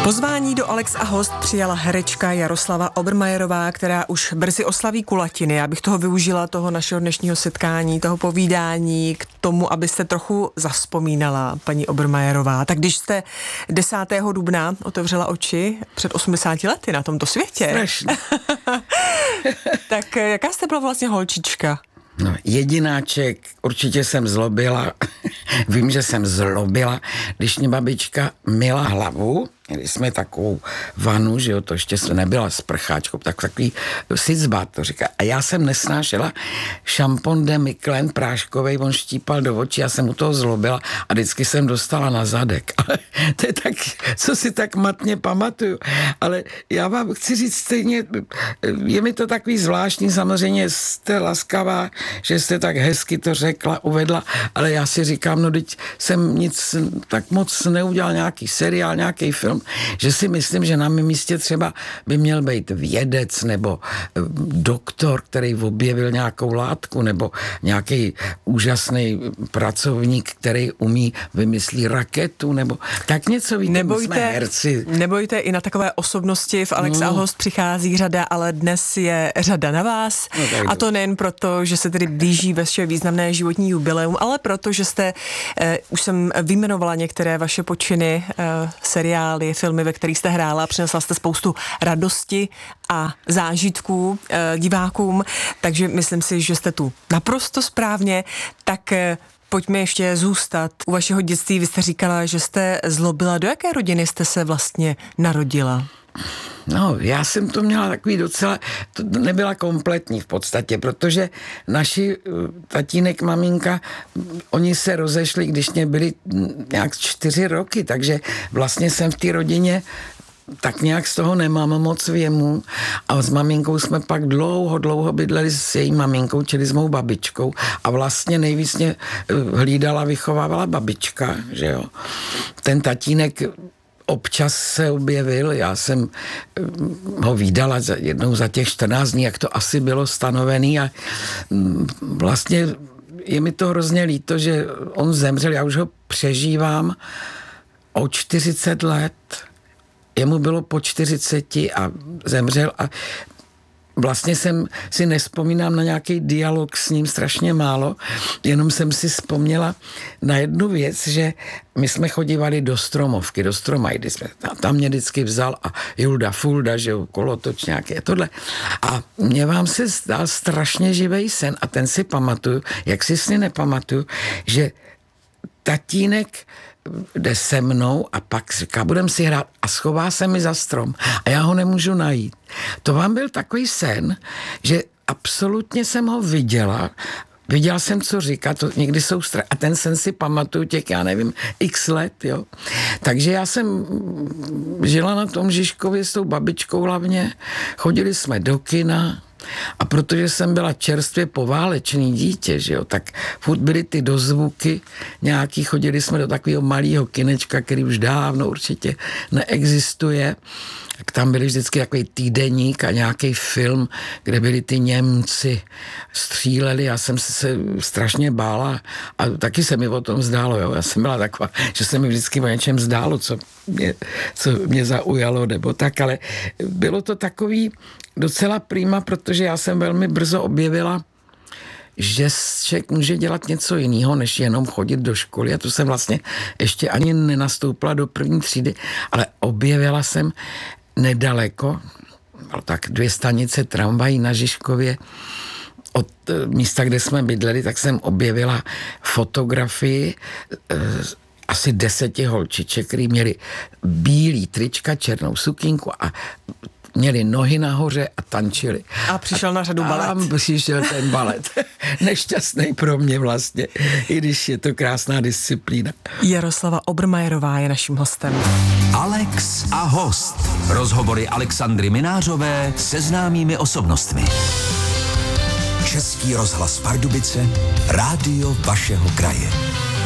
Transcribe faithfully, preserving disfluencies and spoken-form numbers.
Pozvání do Alex a host přijala herečka Jaroslava Obermajerová, která už brzy oslaví kulatiny. Já bych toho využila, toho našeho dnešního setkání, toho povídání k tomu, abyste trochu zavzpomínala, paní Obermajerová. Tak když jste desátého dubna otevřela oči před osmdesáti lety na tomto světě, strašně. Tak jaká jste byla vlastně holčička? No, jedináček, určitě jsem zlobila, vím, že jsem zlobila, když mě babička myla hlavu, měli jsme takovou vanu, že jo, to ještě se nebyla sprcháčkou, tak takový sicbát to říká. A já jsem nesnášela šampon de Michelin práškovej, on štípal do očí, já jsem u toho zlobila a vždycky jsem dostala na zadek. Ale to je tak, co si tak matně pamatuju. Ale já vám chci říct stejně, je mi to takový zvláštní, samozřejmě jste laskavá, že jste tak hezky to řekla, uvedla, ale já si říkám, no teď jsem nic tak moc neudělal, nějaký seriál, nějaký film, že si myslím, že na mém místě třeba by měl být vědec nebo doktor, který objevil nějakou látku, nebo nějaký úžasný pracovník, který umí vymyslí raketu, nebo tak něco, víte, nebojte, jsme herci. Nebojte, i na takové osobnosti v Alex no. a host přichází řada, ale dnes je řada na vás. No, a to nejen proto, že se tedy blíží vaše významné životní jubileum, ale proto, že jste, eh, už jsem vyjmenovala některé vaše počiny, eh, seriály, filmy, ve kterých jste hrála, přinesla jste spoustu radosti a zážitků e, divákům, takže myslím si, že jste tu naprosto správně. Tak e, pojďme ještě zůstat u vašeho dětství. Vy jste říkala, že jste zlobila. Do jaké rodiny jste se vlastně narodila? No, já jsem to měla takový docela, to nebyla kompletní v podstatě, protože naši tatínek, maminka, oni se rozešli, když mě byli nějak čtyři roky, takže vlastně jsem v té rodině tak nějak z toho nemám moc věmu a s maminkou jsme pak dlouho, dlouho bydleli s její maminkou, čili s mou babičkou a vlastně nejvíc mě hlídala, vychovávala babička, že jo. Ten tatínek občas se objevil, já jsem ho vídala jednou za těch čtrnáct dní, jak to asi bylo stanovený a vlastně je mi to hrozně líto, že on zemřel, já už ho přežívám o čtyřicet let, jemu bylo po čtyřiceti a zemřel a vlastně jsem si nespomínám na nějaký dialog s ním strašně málo, jenom jsem si vzpomněla na jednu věc, že my jsme chodívali do Stromovky, do Stromajdy jsme, tam mě vždycky vzal a Julda Fulda, že jo, kolotoč nějaké tohle. A mě vám se zdal strašně živej sen a ten si pamatuju, jak si sny nepamatuju, že tatínek jde se mnou a pak říká, budem si hrát a schová se mi za strom a já ho nemůžu najít. To vám byl takový sen, že absolutně jsem ho viděla, viděla jsem, co říká, to někdy jsou stra- a ten sen si pamatuju těch, já nevím, x let, jo. Takže já jsem žila na tom Žižkově s tou babičkou hlavně, chodili jsme do kina, a protože jsem byla čerstvě poválečný dítě, že jo, tak furt byly ty dozvuky nějaký, chodili jsme do takového malého kinečka, který už dávno určitě neexistuje. Tak tam byly vždycky takový týdeník a nějaký film, kde byli ty Němci stříleli, já jsem se strašně bála a taky se mi o tom zdálo, jo. Já jsem byla taková, že se mi vždycky o něčem zdálo, co mě, co mě zaujalo, nebo tak, ale bylo to takový docela prima, protože já jsem velmi brzo objevila, že člověk může dělat něco jiného, než jenom chodit do školy. A to jsem vlastně ještě ani nenastoupila do první třídy, ale objevila jsem nedaleko, tak dvě stanice tramvají na Žižkově, od místa, kde jsme bydleli, tak jsem objevila fotografii asi deseti holčiček, který měli bílý trička, černou sukínku a měli nohy nahoře a tančili. A přišel a na řadu balet. A přišel ten balet. Nešťastný pro mě vlastně, i když je to krásná disciplína. Jaroslava Obermajerová je naším hostem. Alex a host. Rozhovory Alexandry Minářové se známými osobnostmi. Český rozhlas Pardubice, rádio vašeho kraje.